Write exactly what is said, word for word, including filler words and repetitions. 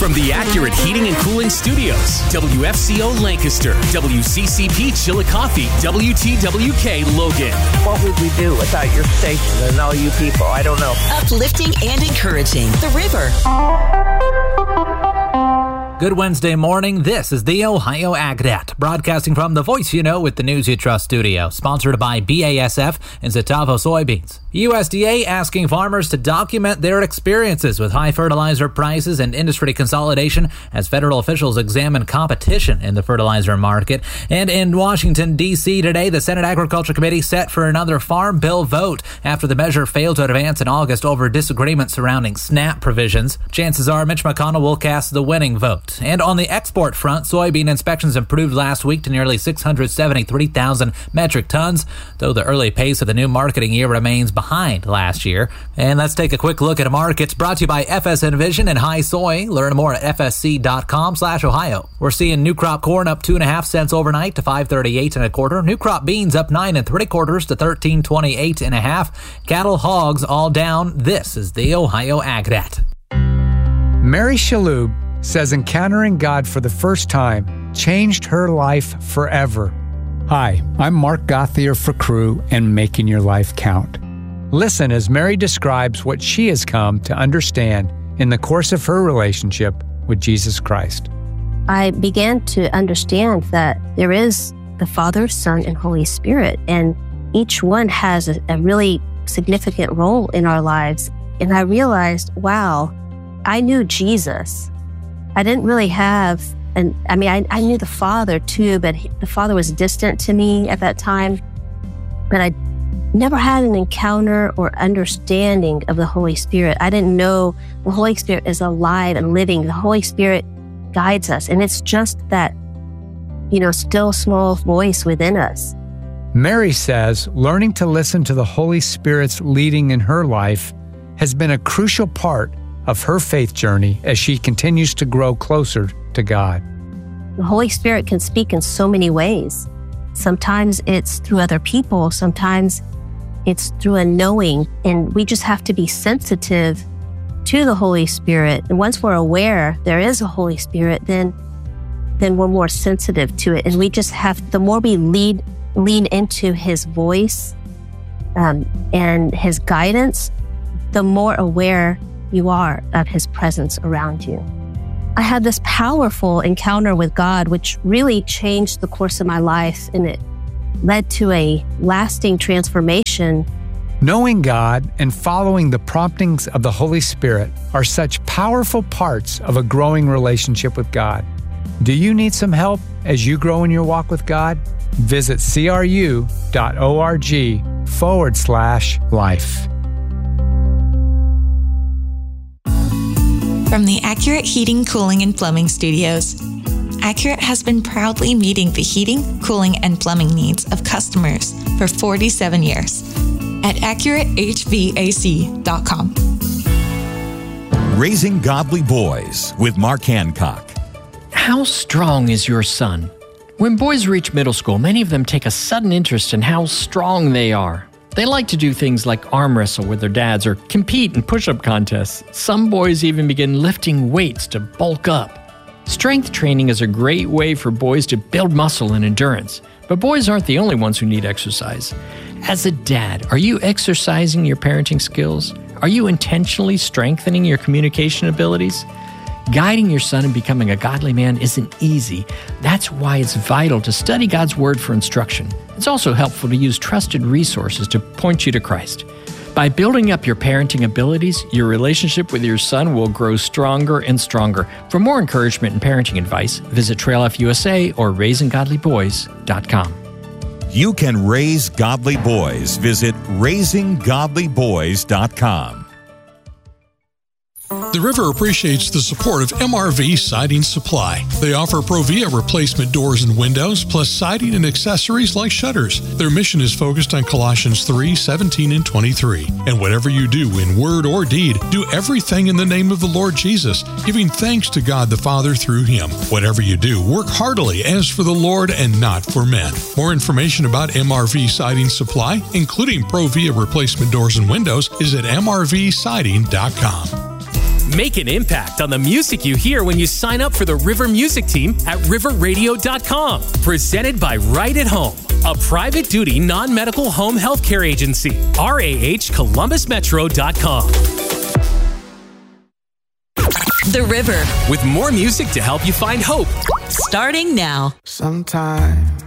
From the Accurate Heating and Cooling Studios, W F C O Lancaster, W C C P Chillicothe, W T W K Logan. What would we do without your station and all you people? I don't know. Uplifting and encouraging. The River. Good Wednesday morning. This is the Ohio AgNet, broadcasting from the Voice You Know with the News You Trust studio, sponsored by B A S F and Zetavo Soybeans. U S D A asking farmers to document their experiences with high fertilizer prices and industry consolidation as federal officials examine competition in the fertilizer market. And in Washington, D C today, the Senate Agriculture Committee set for another farm bill vote after the measure failed to advance in August over disagreement surrounding SNAP provisions. Chances are Mitch McConnell will cast the winning vote. And on the export front, soybean inspections improved last week to nearly six hundred seventy-three thousand metric tons, though the early pace of the new marketing year remains behind last year. And let's take a quick look at markets brought to you by F S Envision and High Soy. Learn more at f s c dot com slash ohio. We're seeing new crop corn up two and a half cents overnight to five thirty-eight and a quarter. New crop beans up nine and three quarters to thirteen twenty-eight and a half. Cattle, hogs all down. This is the Ohio AgNet. Mary Shalhoub says encountering God for the first time changed her life forever. Hi, I'm Mark Gothier for Crew and Making Your Life Count. Listen as Mary describes what she has come to understand in the course of her relationship with Jesus Christ. I began to understand that there is the Father, Son, and Holy Spirit, and each one has a, a really significant role in our lives. And I realized, wow, I knew Jesus. I didn't really have, and I mean, I, I knew the Father too, but he, the Father was distant to me at that time. But I never had an encounter or understanding of the Holy Spirit. I didn't know the Holy Spirit is alive and living. The Holy Spirit guides us, and it's just that, you know, still small voice within us. Mary says learning to listen to the Holy Spirit's leading in her life has been a crucial part of her faith journey as she continues to grow closer to God. The Holy Spirit can speak in so many ways. Sometimes it's through other people, sometimes it's through a knowing, and we just have to be sensitive to the Holy Spirit. And once we're aware there is a Holy Spirit, then then we're more sensitive to it. And we just have, the more we lead, lean into His voice um, and His guidance, the more aware you are of His presence around you. I had this powerful encounter with God, which really changed the course of my life, and it led to a lasting transformation. Knowing God and following the promptings of the Holy Spirit are such powerful parts of a growing relationship with God. Do you need some help as you grow in your walk with God? Visit cru.org forward slash life. From the Accurate Heating, Cooling, and Plumbing Studios, Accurate has been proudly meeting the heating, cooling, and plumbing needs of customers for forty-seven years at accurate h v a c dot com. Raising Godly Boys with Mark Hancock. How strong is your son? When boys reach middle school, many of them take a sudden interest in how strong they are. They like to do things like arm wrestle with their dads or compete in push-up contests. Some boys even begin lifting weights to bulk up. Strength training is a great way for boys to build muscle and endurance. But boys aren't the only ones who need exercise. As a dad, are you exercising your parenting skills? Are you intentionally strengthening your communication abilities? Guiding your son in becoming a godly man isn't easy. That's why it's vital to study God's Word for instruction. It's also helpful to use trusted resources to point you to Christ. By building up your parenting abilities, your relationship with your son will grow stronger and stronger. For more encouragement and parenting advice, visit Trail F U S A or raising godly boys dot com. You can raise godly boys. Visit raising godly boys dot com. The River appreciates the support of M R V Siding Supply. They offer Provia replacement doors and windows, plus siding and accessories like shutters. Their mission is focused on Colossians three, seventeen, and twenty-three. And whatever you do in word or deed, do everything in the name of the Lord Jesus, giving thanks to God the Father through Him. Whatever you do, work heartily as for the Lord and not for men. More information about M R V Siding Supply, including Provia replacement doors and windows, is at m r v siding dot com. Make an impact on the music you hear when you sign up for the River Music Team at river radio dot com. Presented by Right at Home, a private duty non-medical home health care agency. R A H Columbus Metro dot com. The River. With more music to help you find hope. Starting now. Sometimes